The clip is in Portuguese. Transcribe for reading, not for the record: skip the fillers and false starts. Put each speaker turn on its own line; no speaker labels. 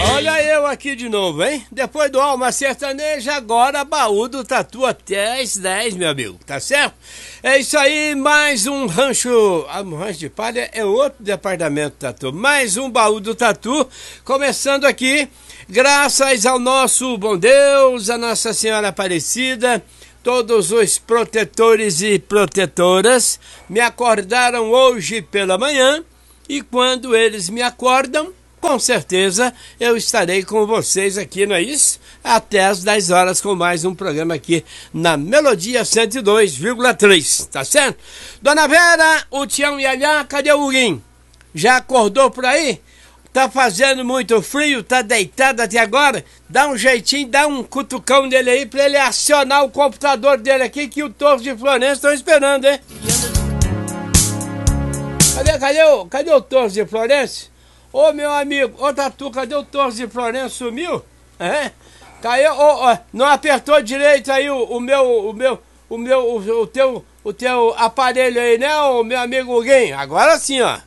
Olha eu aqui de novo, hein? Depois do Alma Sertaneja, agora baú do Tatu até às 10, meu amigo, tá certo? É isso aí, mais um rancho... rancho de palha é outro departamento, Tatu. Mais um baú do Tatu, começando aqui, graças ao nosso bom Deus, a Nossa Senhora Aparecida, todos os protetores e protetoras me acordaram hoje pela manhã, e quando eles me acordam, com certeza eu estarei com vocês aqui, não é isso? Até às 10 horas com mais um programa aqui na Melodia 102,3, tá certo? Dona Vera, o Tião Ialhá, cadê o Urim? Já acordou por aí? Tá fazendo muito frio, tá deitado até agora? Dá um jeitinho, dá um cutucão nele aí pra ele acionar o computador dele aqui, que o Torres de Florença estão esperando, hein? Cadê o Torres de Florença? Ô meu amigo, ô Tatu, cadê o Torres de Florença? Sumiu? É? Caiu, não apertou direito aí o teu aparelho aí, né, o meu amigo Huguinho? Agora sim, ó.